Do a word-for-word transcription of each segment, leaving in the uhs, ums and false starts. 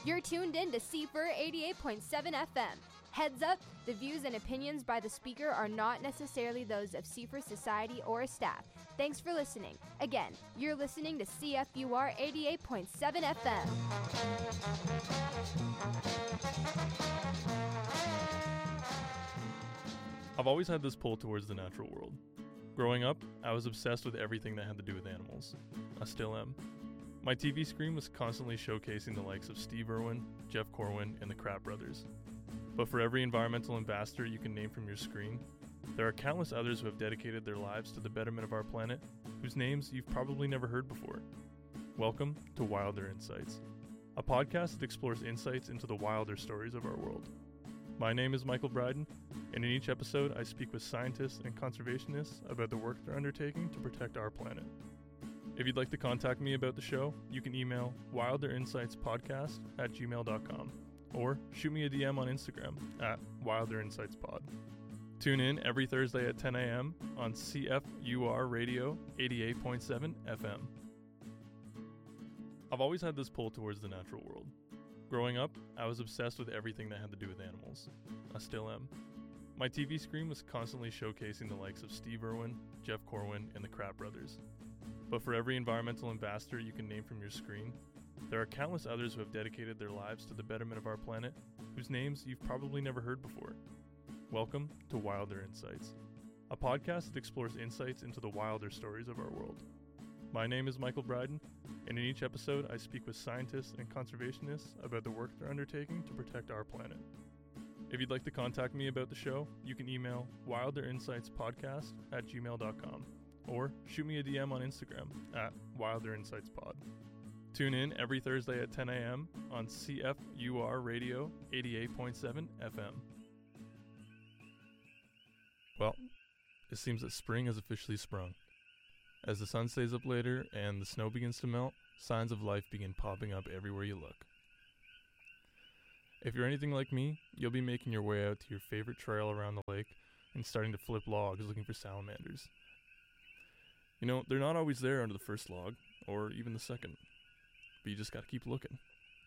You're tuned in to C F U R eighty-eight point seven F M. Heads up, the views and opinions by the speaker are not necessarily those of C F U R Society or its staff. Thanks for listening. Again, you're listening to C F U R eighty-eight point seven F M. I've always had this pull towards the natural world. Growing up, I was obsessed with everything that had to do with animals. I still am. My T V screen was constantly showcasing the likes of Steve Irwin, Jeff Corwin, and the Kratt brothers. But for every environmental ambassador you can name from your screen, there are countless others who have dedicated their lives to the betterment of our planet, whose names you've probably never heard before. Welcome to Wilder Insights, a podcast that explores insights into the wilder stories of our world. My name is Michael Bryden, and in each episode I speak with scientists and conservationists about the work they're undertaking to protect our planet. If you'd like to contact me about the show, you can email wilderinsightspodcast at gmail dot com or shoot me a D M on Instagram at wilderinsightspod. Tune in every Thursday at ten a.m. on C F U R Radio eighty-eight point seven F M. I've always had this pull towards the natural world. Growing up, I was obsessed with everything that had to do with animals. I still am. My T V screen was constantly showcasing the likes of Steve Irwin, Jeff Corwin, and the Kratt brothers. But for every environmental ambassador you can name from your screen, there are countless others who have dedicated their lives to the betterment of our planet, whose names you've probably never heard before. Welcome to Wilder Insights, a podcast that explores insights into the wilder stories of our world. My name is Michael Bryden, and in each episode I speak with scientists and conservationists about the work they're undertaking to protect our planet. If you'd like to contact me about the show, you can email wilderinsightspodcast at gmail dot com or shoot me a D M on Instagram at wilderinsightspod. Tune in every Thursday at ten a.m. on C F U R Radio eighty-eight point seven F M. Well, it seems that spring has officially sprung. As the sun stays up later and the snow begins to melt, signs of life begin popping up everywhere you look. If you're anything like me, you'll be making your way out to your favorite trail around the lake and starting to flip logs looking for salamanders. You know, they're not always there under the first log, or even the second, but you just gotta keep looking.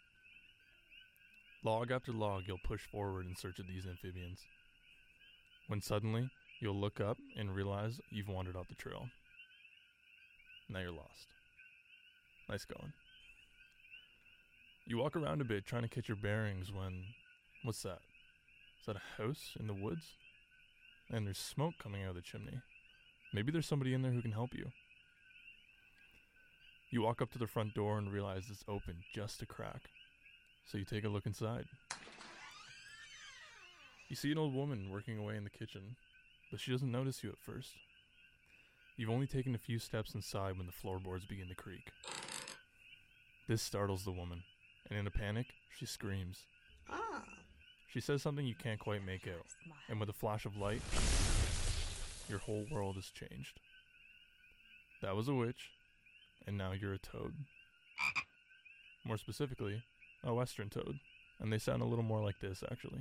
Log after log, you'll push forward in search of these amphibians, when suddenly you'll look up and realize you've wandered off the trail. Now you're lost. Nice going. You walk around a bit trying to catch your bearings when, what's that? Is that a house in the woods? And there's smoke coming out of the chimney. Maybe there's somebody in there who can help you. You walk up to the front door and realize it's open just a crack. So you take a look inside. You see an old woman working away in the kitchen, but she doesn't notice you at first. You've only taken a few steps inside when the floorboards begin to creak. This startles the woman, and in a panic, she screams. Ah. She says something you can't quite make out, and with a flash of light, your whole world has changed. That was a witch, and now you're a toad. More specifically, a western toad, and they sound a little more like this, actually.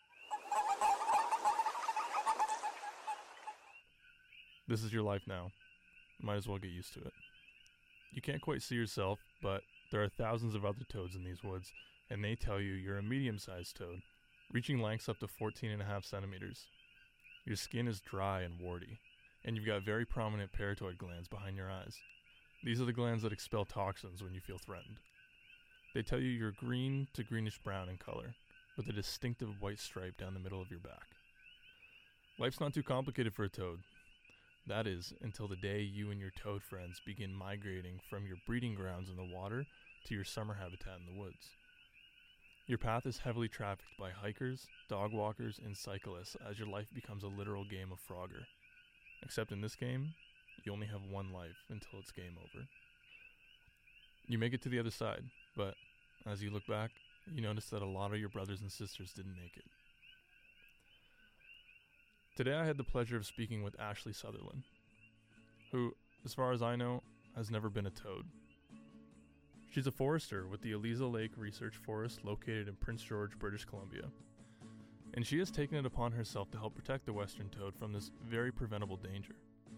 This is your life now. Might as well get used to it. You can't quite see yourself, but there are thousands of other toads in these woods, and they tell you you're a medium-sized toad, reaching lengths up to fourteen and a half centimeters. Your skin is dry and warty, and you've got very prominent parotoid glands behind your eyes. These are the glands that expel toxins when you feel threatened. They tell you you're green to greenish-brown in color, with a distinctive white stripe down the middle of your back. Life's not too complicated for a toad. That is, until the day you and your toad friends begin migrating from your breeding grounds in the water to your summer habitat in the woods. Your path is heavily trafficked by hikers, dog walkers, and cyclists as your life becomes a literal game of Frogger. Except in this game, you only have one life until it's game over. You make it to the other side, but as you look back, you notice that a lot of your brothers and sisters didn't make it. Today I had the pleasure of speaking with Ashley Sutherland, who, as far as I know, has never been a toad. She's a forester with the Eliza Lake Research Forest located in Prince George, British Columbia, and she has taken it upon herself to help protect the western toad from this very preventable danger.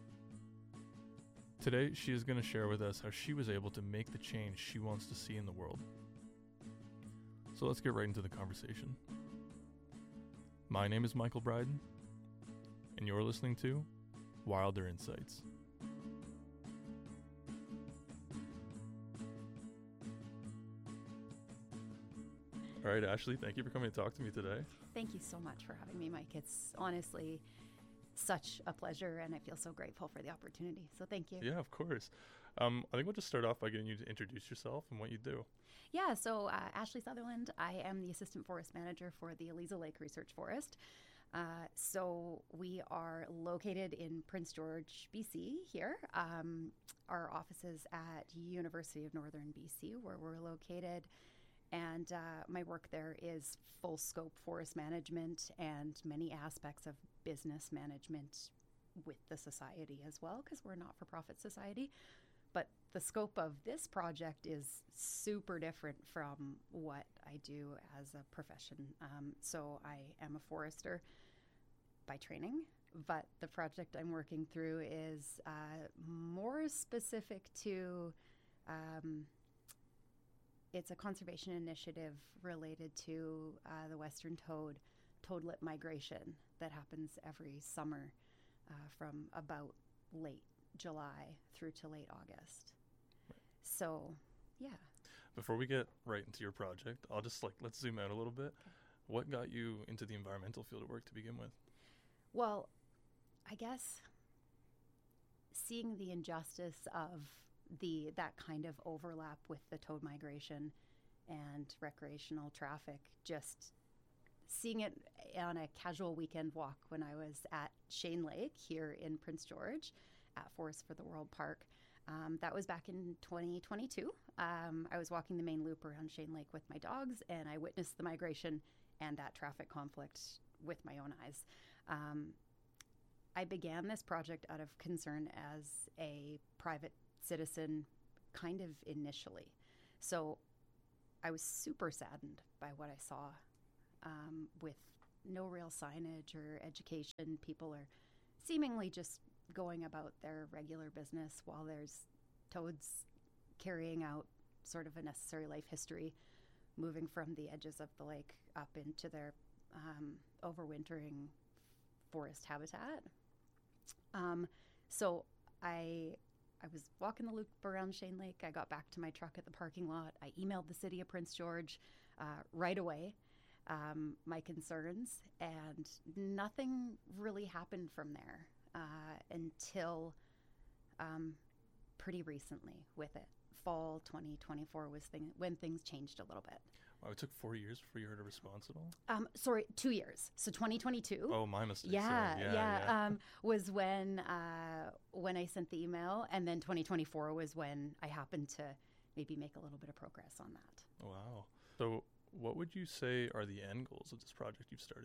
Today, she is going to share with us how she was able to make the change she wants to see in the world. So let's get right into the conversation. My name is Michael Bryden, and you're listening to Wilder Insights. All right, Ashley, thank you for coming to talk to me today. Thank you so much for having me, Mike. It's honestly such a pleasure, and I feel so grateful for the opportunity. So thank you. Yeah, of course. Um, I think we'll just start off by getting you to introduce yourself and what you do. Yeah, so uh, Ashley Sutherland. I am the Assistant Forest Manager for the Aliso Lake Research Forest. Uh, so we are located in Prince George, B C here. Um, our office is at University of Northern B C, where we're located. And uh, my work there is full scope forest management and many aspects of business management with the society as well, because we're a not-for-profit society. But the scope of this project is super different from what I do as a profession. Um, so I am a forester by training, but the project I'm working through is uh, more specific to um, it's a conservation initiative related to uh, the western toad, toadlet migration that happens every summer uh, from about late July through to late August. Right. So, yeah. Before we get right into your project, I'll just like, let's zoom out a little bit. Okay. What got you into the environmental field of work to begin with? Well, I guess seeing the injustice of the that kind of overlap with the toad migration and recreational traffic, just seeing it on a casual weekend walk when I was at Shane Lake here in Prince George at Forest for the World Park. Um, that was back in twenty twenty-two. Um, I was walking the main loop around Shane Lake with my dogs, and I witnessed the migration and that traffic conflict with my own eyes. Um, I began this project out of concern as a private citizen kind of initially. So I was super saddened by what I saw um, with no real signage or education. People are seemingly just going about their regular business while there's toads carrying out sort of a necessary life history, moving from the edges of the lake up into their um, overwintering forest habitat. Um, so I I was walking the loop around Shane Lake. I got back to my truck at the parking lot. I emailed the city of Prince George uh, right away, um, my concerns, and nothing really happened from there uh, until um, pretty recently with it. Fall twenty twenty-four was thing- when things changed a little bit. Wow, it took four years before you heard a response at all? Um, sorry, two years. So twenty twenty-two. Oh, my mistake. Yeah, yeah, yeah. yeah. Um, was when uh, when I sent the email, and then twenty twenty-four was when I happened to maybe make a little bit of progress on that. Wow. So what would you say are the end goals of this project you've started?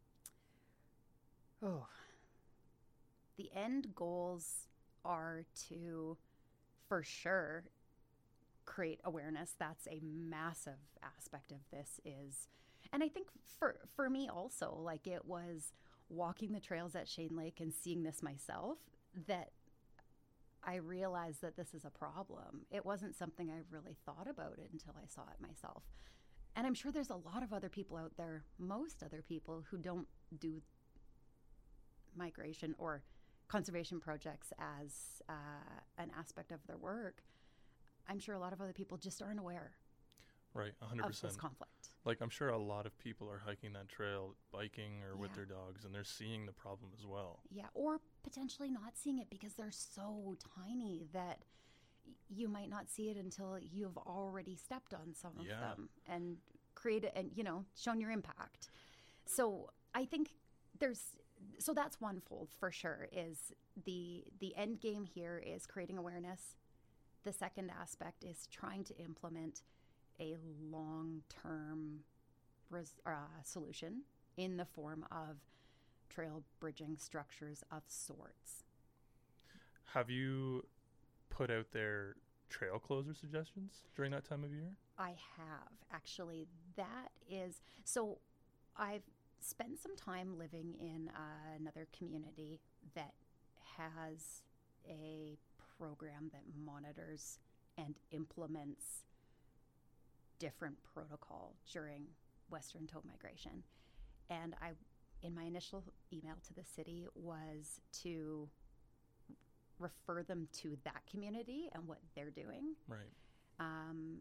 Oh. The end goals are to, for sure, create awareness. That's a massive aspect of this is, and I think for for me also, like it was walking the trails at Shane Lake and seeing this myself that I realized that this is a problem. It wasn't something I really thought about it until I saw it myself. And I'm sure there's a lot of other people out there, most other people who don't do migration or conservation projects as uh, an aspect of their work. I'm sure a lot of other people just aren't aware right, one hundred percent. Of this conflict. Like, I'm sure a lot of people are hiking that trail, biking or yeah. with their dogs, and they're seeing the problem as well. Yeah, or potentially not seeing it because they're so tiny that y- you might not see it until you've already stepped on some of Yeah. them and created, and, you know, shown your impact. So I think there's, so that's one fold for sure, is the the end game here is creating awareness. The second aspect is trying to implement a long-term res- uh, solution in the form of trail bridging structures of sorts. Have you put out there trail closure suggestions during that time of year? I have, actually. That is, so I've spent some time living in uh, another community that has a program that monitors and implements different protocol during western toad migration. And I, in my initial email to the city, was to refer them to that community and what they're doing. Right. Um,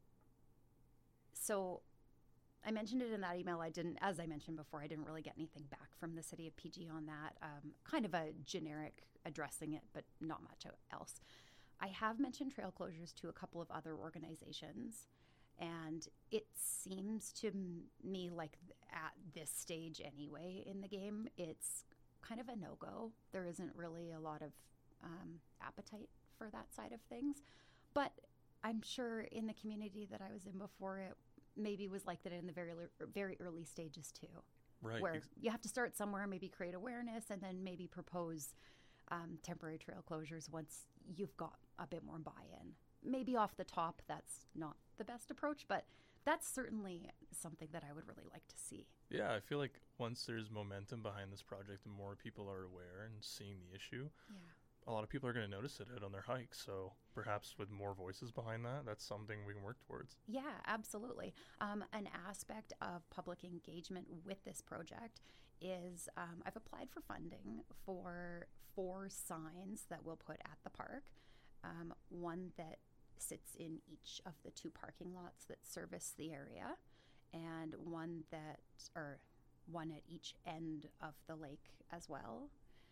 so I mentioned it in that email. I didn't, as I mentioned before, I didn't really get anything back from the city of P G on that. Um, kind of a generic addressing it, but not much else. I have mentioned trail closures to a couple of other organizations, and it seems to m- me like th- at this stage anyway in the game, it's kind of a no-go. There isn't really a lot of um, appetite for that side of things, but I'm sure in the community that I was in before, it maybe was like that in the very very early stages too, Right. where Ex- you have to start somewhere, maybe create awareness, and then maybe propose um, temporary trail closures once you've got a bit more buy-in. Maybe off the top, that's not the best approach, but that's certainly something that I would really like to see. Yeah, I feel like once there's momentum behind this project and more people are aware and seeing the issue, Yeah. a lot of people are going to notice it on their hikes. So perhaps with more voices behind that, that's something we can work towards. Yeah, absolutely. Um, an aspect of public engagement with this project is um, I've applied for funding for four signs that we'll put at the park. Um, one that sits in each of the two parking lots that service the area, and one that, or one at each end of the lake as well.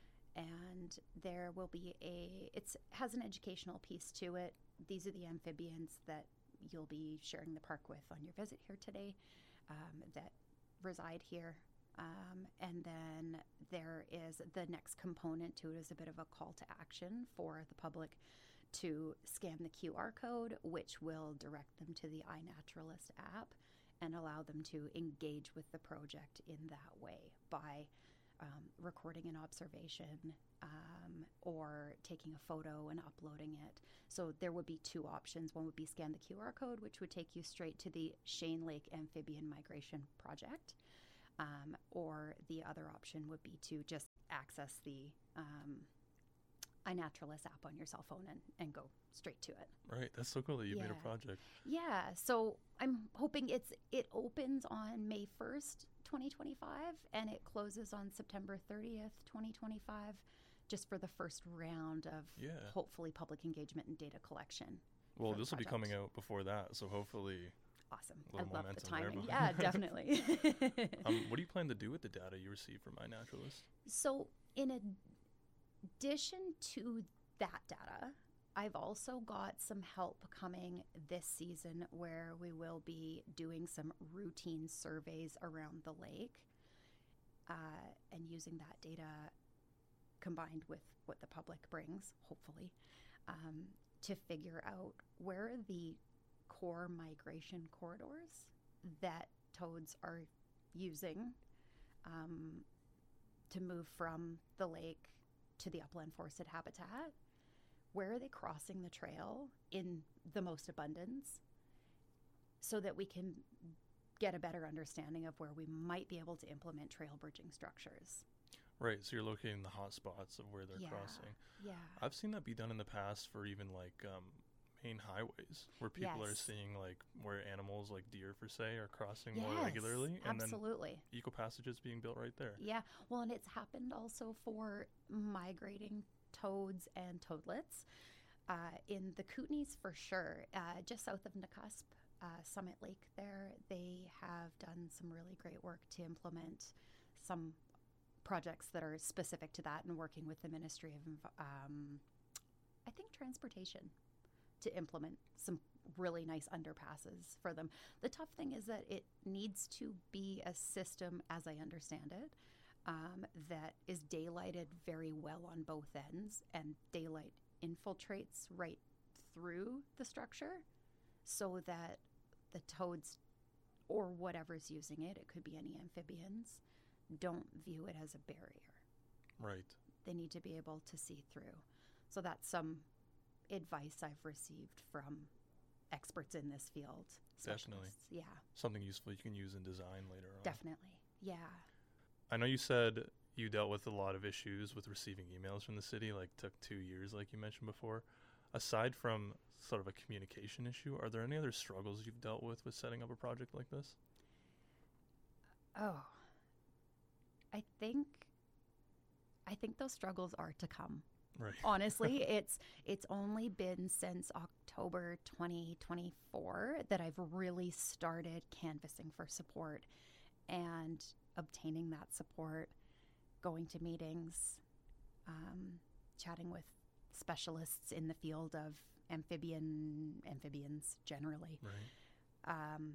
And there will be a, it's has an educational piece to it. These are the amphibians that you'll be sharing the park with on your visit here today, um, that reside here. Um, and then there is the next component to it is a bit of a call to action for the public to scan the Q R code, which will direct them to the iNaturalist app and allow them to engage with the project in that way by um, recording an observation um, or taking a photo and uploading it. So there would be two options. One would be scan the Q R code, which would take you straight to the Shane Lake Amphibian Migration Project. Um, or the other option would be to just access the um, iNaturalist app on your cell phone and, and go straight to it. Right. That's so cool that you made Yeah. a project. Yeah, so I'm hoping it's it opens on May first, twenty twenty-five, and it closes on September thirtieth, twenty twenty-five, just for the first round of Yeah. hopefully public engagement and data collection. Well, for the this will be project. coming out before that, so hopefully. Awesome. A I little love the momentum there, timing. but- Yeah, definitely. Um, what do you plan to do with the data you receive from iNaturalist? So, in addition to that data, I've also got some help coming this season where we will be doing some routine surveys around the lake uh, and using that data combined with what the public brings, hopefully, um, to figure out where the core migration corridors that toads are using um, to move from the lake to the upland forested habitat. Where are they crossing the trail in the most abundance so that we can get a better understanding of where we might be able to implement trail bridging structures? Right, so you're locating the hot spots of where they're Yeah. crossing. Yeah. I've seen that be done in the past for even like um, main highways where people are Yes. seeing like where animals like deer per se are crossing more Yes, regularly, and absolutely. then eco passages being built right there. Yeah, well, and it's happened also for migrating toads and toadlets. Uh, in the Kootenays, for sure, uh, just south of Nakusp, uh, Summit Lake there, they have done some really great work to implement some projects that are specific to that and working with the Ministry of, Env- um, I think, Transportation to implement some really nice underpasses for them. The tough thing is that it needs to be a system, as I understand it, um, that is daylighted very well on both ends, and daylight infiltrates right through the structure so that the toads or whatever's using it, it could be any amphibians, don't view it as a barrier. Right. They need to be able to see through. So that's some advice I've received from experts in this field. Definitely. Specialists. Yeah, Something useful you can use in design later on. definitely. Yeah. I know you said you dealt with a lot of issues with receiving emails from the city, like took two years, like you mentioned before. aside from sort of a communication issue, are there any other struggles you've dealt with with setting up a project like this? Oh, I think, I think those struggles are to come. Right. Honestly, it's it's only been since October twenty twenty-four that I've really started canvassing for support and obtaining that support, going to meetings, um, chatting with specialists in the field of amphibian amphibians generally. Right. Um,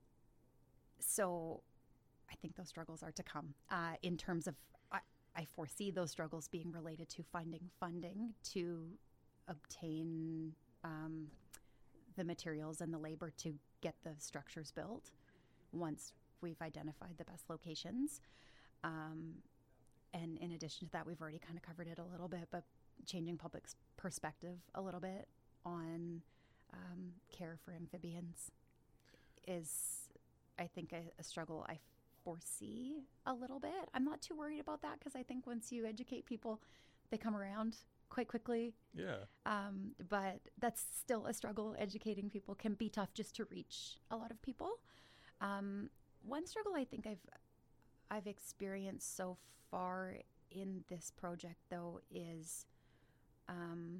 so I think those struggles are to come. Uh, in terms of, I, I foresee those struggles being related to finding funding to obtain um, the materials and the labor to get the structures built once we've identified the best locations. Um, and in addition to that, we've already kind of covered it a little bit, but changing public's perspective a little bit on um, care for amphibians is, I think, a, a struggle I foresee a little bit. I'm not too worried about that because I think once you educate people, they come around quite quickly. Yeah. Um, but that's still a struggle. Educating people can be tough just to reach a lot of people. Um, one struggle I think I've I've experienced so far in this project, though, is um,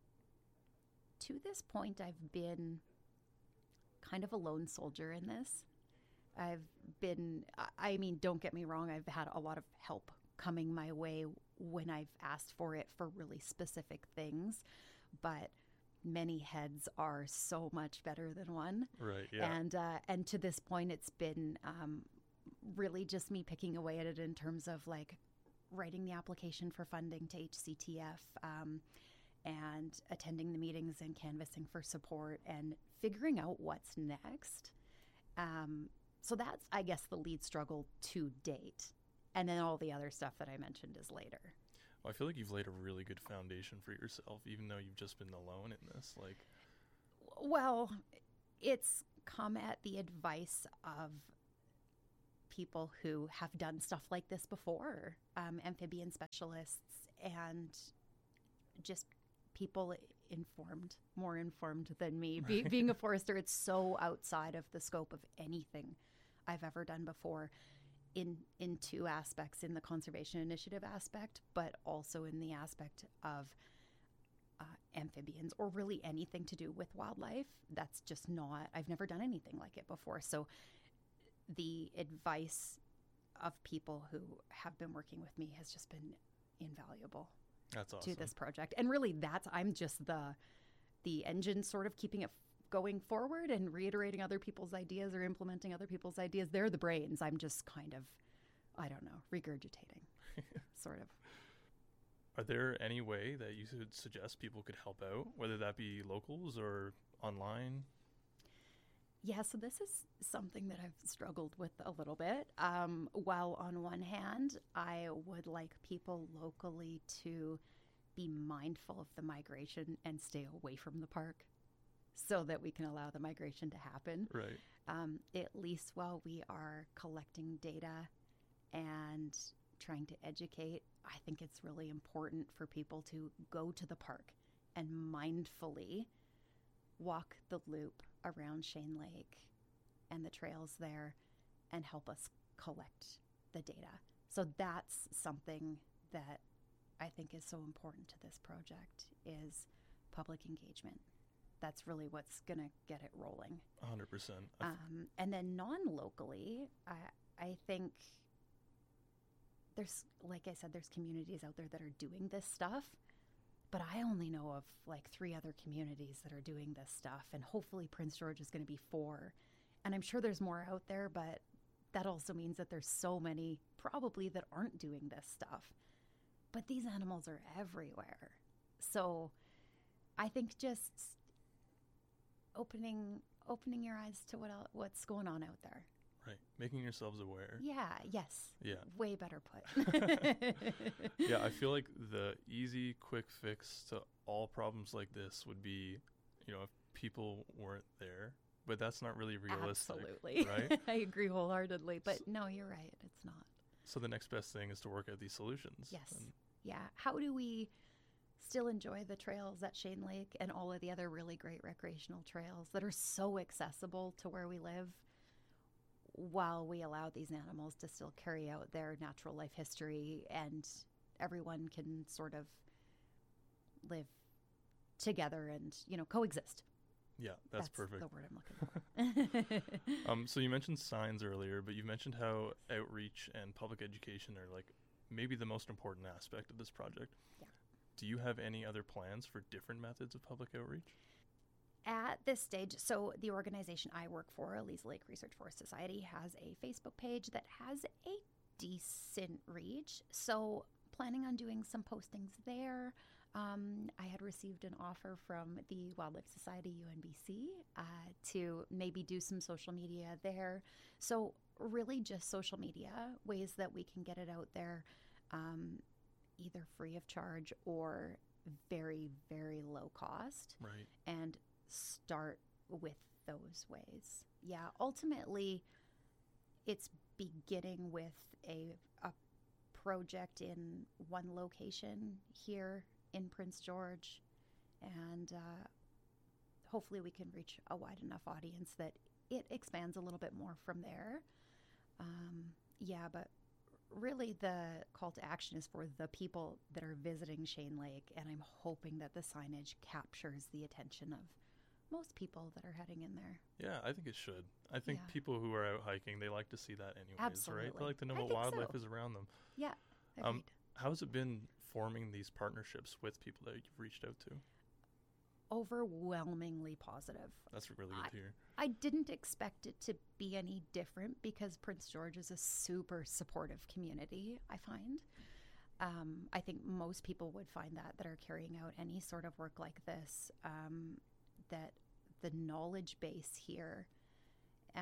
to this point I've been kind of a lone soldier in this. I've been, I mean, don't get me wrong, I've had a lot of help coming my way when I've asked for it for really specific things, but many heads are so much better than one. Right, yeah. And, uh, and to this point, it's been um, really just me picking away at it in terms of like writing the application for funding to H C T F um, and attending the meetings and canvassing for support and figuring out what's next. Um, So that's, I guess, the lead struggle to date. And then all the other stuff that I mentioned is later. Well, I feel like you've laid a really good foundation for yourself, even though you've just been alone in this. Like, well, it's come at the advice of people who have done stuff like this before, um, amphibian specialists, and just people informed, more informed than me. Be, being a forester, it's so outside of the scope of anything I've ever done before in in two aspects, in the conservation initiative aspect, but also in the aspect of uh, amphibians or really anything to do with wildlife. That's just not, I've never done anything like it before. So the advice of people who have been working with me has just been invaluable. that's awesome. To this project. And really that's, I'm just the the engine sort of keeping it f- going forward and reiterating other people's ideas or implementing other people's ideas. They're the brains. I'm just kind of, I don't know, regurgitating, sort of. Are there any way that you would suggest people could help out, whether that be locals or online? Yeah, so this is something that I've struggled with a little bit. Um, while on one hand, I would like people locally to be mindful of the migration and stay away from the park so that we can allow the migration to happen. Right. Um, at least while we are collecting data and trying to educate, I think it's really important for people to go to the park and mindfully walk the loop around Shane Lake and the trails there and help us collect the data. So that's something that I think is so important to this project is public engagement. That's really what's going to get it rolling. one hundred percent. Um, and then non-locally, I, I think there's, like I said, there's communities out there that are doing this stuff, but I only know of like three other communities that are doing this stuff, and hopefully Prince George is going to be four. And I'm sure there's more out there, but that also means that there's so many probably that aren't doing this stuff. But these animals are everywhere. So I think just opening opening your eyes to what el- what's going on out there. Right. Making yourselves aware. Yeah, yes. Yeah. Way better put. Yeah, I feel like the easy, quick fix to all problems like this would be, you know, if people weren't there. But that's not really realistic. Absolutely. Right? I agree wholeheartedly. But So- no, you're right. It's not. So the next best thing is to work out these solutions. Yes. And Yeah. How do we still enjoy the trails at Shane Lake and all of the other really great recreational trails that are so accessible to where we live, while we allow these animals to still carry out their natural life history, and everyone can sort of live together and, you know, coexist. Yeah, that's, That's perfect. the word I'm looking for. Um, so you mentioned signs earlier, but you mentioned how outreach and public education are like maybe the most important aspect of this project. Yeah. Do you have any other plans for different methods of public outreach? At this stage, so the organization I work for, Eliza Lake Research Forest Society, has a Facebook page that has a decent reach. So planning on doing some postings there. Um, I had received an offer from the Wildlife Society U N B C uh, to maybe do some social media there. So really just social media, ways that we can get it out there, um, either free of charge or very, very low cost. Right. And start with those ways. Yeah, ultimately, it's beginning with a, a project in one location here in Prince George, and uh, hopefully we can reach a wide enough audience that it expands a little bit more from there. Um, yeah, but really the call to action is for the people that are visiting Shane Lake, and I'm hoping that the signage captures the attention of most people that are heading in there. Yeah, I think it should. I think Yeah. people who are out hiking, they like to see that anyways, right? Absolutely. They like to know I what think wildlife so. is around them. Yeah, agreed. Um, How's it been forming these partnerships with people that you've reached out to? Overwhelmingly positive. That's really good to hear. I didn't expect it to be any different because Prince George is a super supportive community, I find. Um, I think most people would find that that are carrying out any sort of work like this, um, that the knowledge base here uh,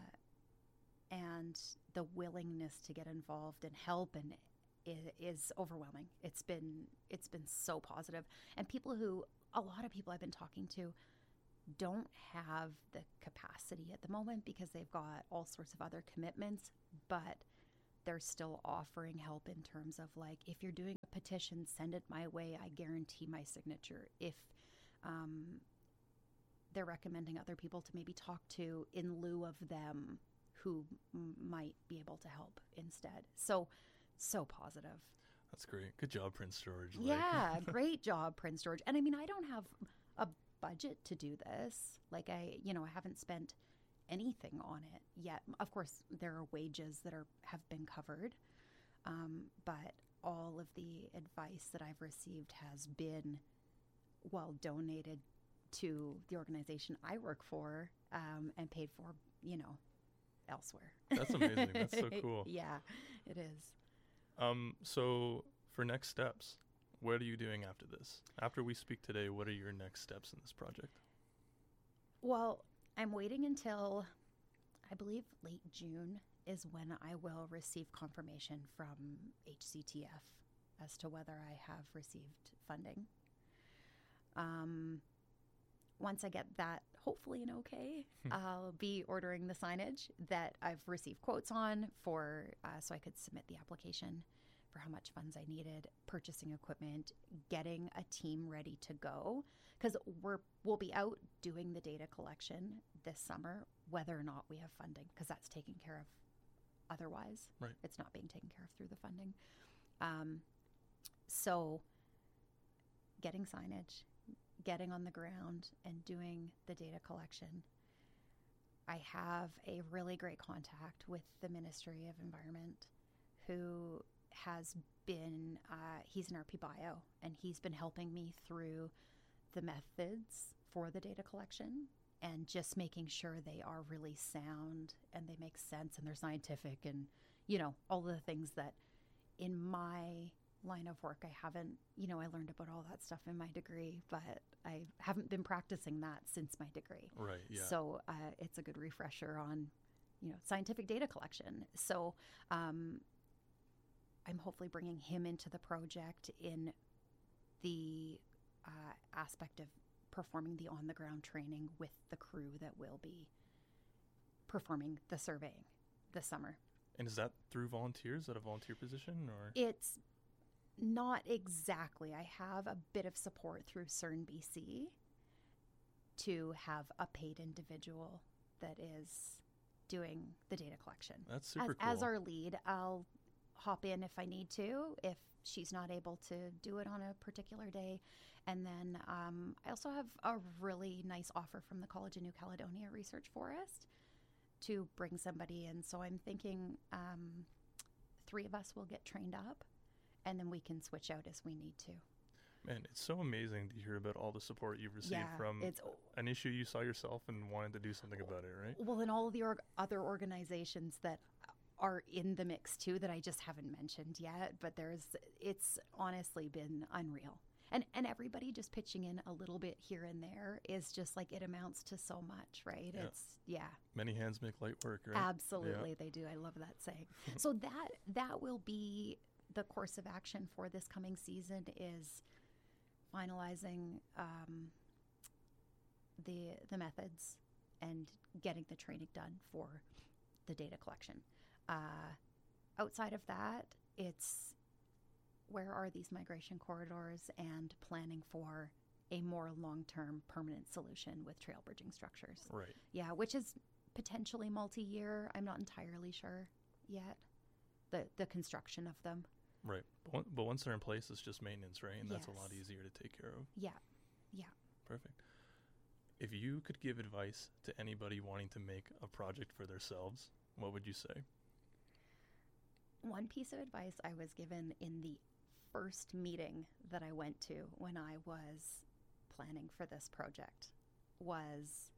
and the willingness to get involved and help and is, is overwhelming. It's been it's been so positive. And people who, a lot of people I've been talking to don't have the capacity at the moment because they've got all sorts of other commitments, but they're still offering help in terms of like, if you're doing a petition, send it my way. I guarantee my signature. If um, they're recommending other people to maybe talk to in lieu of them who m- might be able to help instead. So, so positive. That's great. Good job, Prince George. Like, Yeah, great job, Prince George. And I mean, I don't have a budget to do this. Like I, you know, I haven't spent anything on it yet. Of course, there are wages that are have been covered, um, but all of the advice that I've received has been, well, donated to the organization I work for, um, and paid for, you know, elsewhere. That's amazing. That's so cool. Yeah, it is. Um, so for next steps, what are you doing after this? After we speak today, what are your next steps in this project? Well, I'm waiting until, I believe, late June is when I will receive confirmation from H C T F as to whether I have received funding. Um, once I get that, hopefully an okay, I'll be ordering the signage that I've received quotes on for, uh, so I could submit the application for how much funds I needed, purchasing equipment, getting a team ready to go, because we're we'll be out doing the data collection this summer, whether or not we have funding, because that's taken care of otherwise. Right. It's not being taken care of through the funding. Um, so getting signage, getting on the ground and doing the data collection. I have a really great contact with the Ministry of Environment who has been, uh, he's an R P Bio, and he's been helping me through the methods for the data collection and just making sure they are really sound and they make sense and they're scientific and, you know, all the things that in my line of work I haven't, you know, I learned about all that stuff in my degree, but I haven't been practicing that since my degree. Right, yeah. So uh, it's a good refresher on, you know, scientific data collection. So um, I'm hopefully bringing him into the project in the uh, aspect of performing the on-the-ground training with the crew that will be performing the surveying this summer. And is that through volunteers? Is that a volunteer position or? It's Not exactly. I have a bit of support through CERN B C to have a paid individual that is doing the data collection. That's super as, cool. As our lead, I'll hop in if I need to, if she's not able to do it on a particular day. And then um, I also have a really nice offer from the College of New Caledonia Research Forest to bring somebody in. So I'm thinking um, three of us will get trained up, and then we can switch out as we need to. Man, it's so amazing to hear about all the support you've received Yeah, from it's- an issue you saw yourself and wanted to do something about it, right? Well, and all of the org- other organizations that are in the mix too that I just haven't mentioned yet, but there's it's honestly been unreal. And and everybody just pitching in a little bit here and there is just like, it amounts to so much, right? Yeah. It's yeah. Many hands make light work, right? Absolutely, they do. I love that saying. So that that will be the course of action for this coming season, is finalizing um, the the methods and getting the training done for the data collection. Uh, outside of that, it's where are these migration corridors and planning for a more long-term permanent solution with trail bridging structures. Right. Yeah, which is potentially multi-year. I'm not entirely sure yet, the the construction of them. Right. But, one, but once they're in place, it's just maintenance, right? And that's a lot Yes. easier to take care of. Yeah, yeah. Perfect. If you could give advice to anybody wanting to make a project for themselves, what would you say? One piece of advice I was given in the first meeting that I went to when I was planning for this project was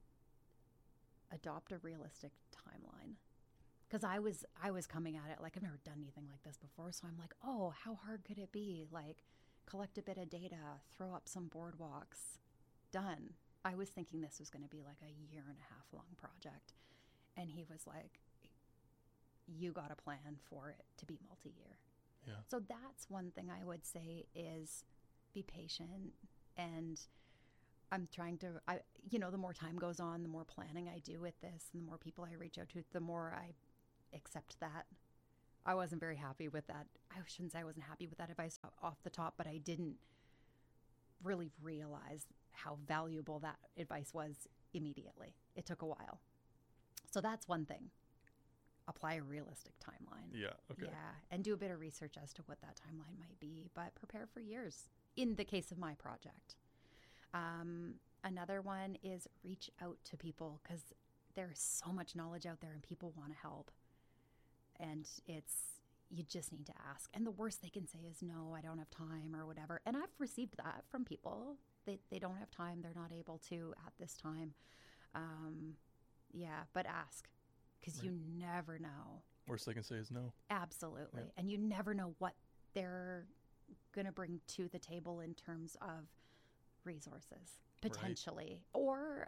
adopt a realistic timeline. Because I was I was coming at it like, I've never done anything like this before. So I'm like, oh, how hard could it be? Like, collect a bit of data, throw up some boardwalks, done. I was thinking this was going to be like a year and a half long project. And he was like, you got a plan for it to be multi-year. Yeah. So that's one thing I would say is be patient. And I'm trying to, I, you know, the more time goes on, the more planning I do with this, and the more people I reach out to, the more I accept that. I wasn't very happy with that. I shouldn't say I wasn't happy with that advice off the top, but I didn't really realize how valuable that advice was immediately. It took a while. So that's one thing. Apply a realistic timeline. Yeah. Okay. Yeah, and do a bit of research as to what that timeline might be, but prepare for years in the case of my project. Um, another one is reach out to people, because there's so much knowledge out there and people want to help. And it's, you just need to ask. And the worst they can say is, no, I don't have time or whatever. And I've received that from people. They, they don't have time. They're not able to at this time. Um, yeah, but ask, because Right. you never know. Worst they can say is no. Absolutely. Yeah. And you never know what they're going to bring to the table in terms of resources, potentially, or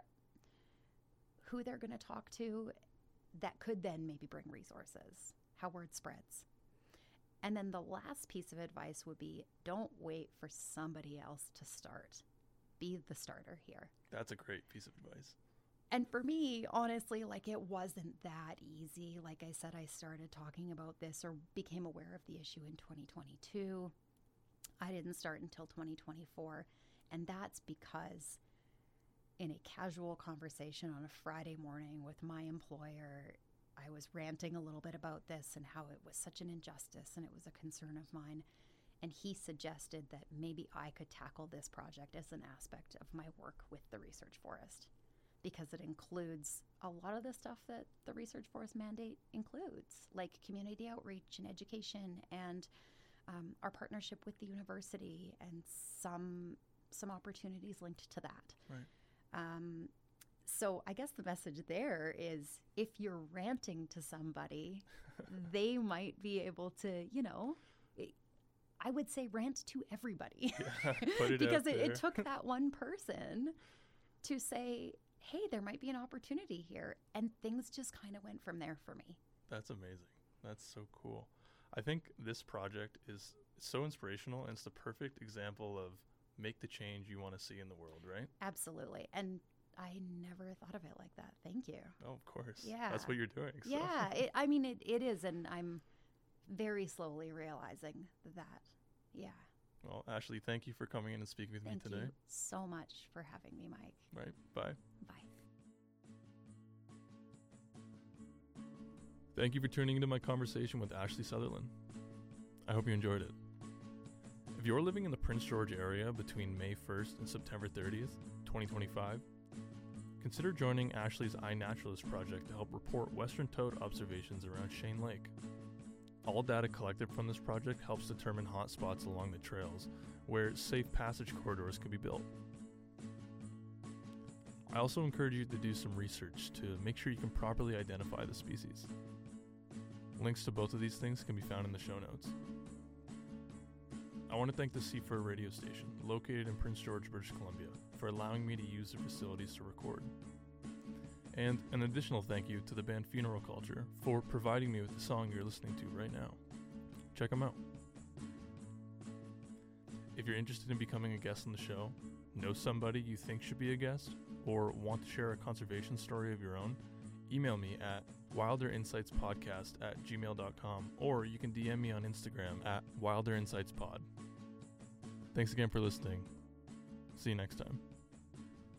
who they're going to talk to that could then maybe bring resources, how word spreads. And then the last piece of advice would be, don't wait for somebody else to start. Be the starter here. That's a great piece of advice. And for me, honestly, like, it wasn't that easy. Like I said, I started talking about this or became aware of the issue in twenty twenty-two. I didn't start until twenty twenty-four. And that's because in a casual conversation on a Friday morning with my employer, I was ranting a little bit about this and how it was such an injustice and it was a concern of mine. And he suggested that maybe I could tackle this project as an aspect of my work with the Research Forest, because it includes a lot of the stuff that the Research Forest mandate includes, like community outreach and education, and um, our partnership with the university, and some some opportunities linked to that. Right. Um, so I guess the message there is, if you're ranting to somebody, they might be able to, you know, I would say rant to everybody. Yeah, put it because out it, there. it took that one person to say, hey, there might be an opportunity here. And things just kind of went from there for me. That's amazing. That's so cool. I think this project is so inspirational, and it's the perfect example of make the change you want to see in the world, right? Absolutely. And I never thought of it like that. Thank you. Oh, of course. Yeah. That's what you're doing. So. Yeah. It, I mean, it, it is. And I'm very slowly realizing that Yeah. Well, Ashley, thank you for coming in and speaking with Thank me today. you so much for having me, Mike. Right. Bye. Bye. Thank you for tuning into my conversation with Ashley Sutherland. I hope you enjoyed it. If you're living in the Prince George area between May first and September thirtieth, twenty twenty-five, consider joining Ashley's iNaturalist project to help report western toad observations around Shane Lake. All data collected from this project helps determine hotspots along the trails where safe passage corridors can be built. I also encourage you to do some research to make sure you can properly identify the species. Links to both of these things can be found in the show notes. I want to thank the C F I R radio station, located in Prince George, British Columbia, for allowing me to use their facilities to record. And an additional thank you to the band Funeral Culture for providing me with the song you're listening to right now. Check them out. If you're interested in becoming a guest on the show, know somebody you think should be a guest, or want to share a conservation story of your own, email me at wilderinsightspodcast at gmail dot com, or you can D M me on Instagram at wilderinsightspod. Thanks again for listening. See you next time.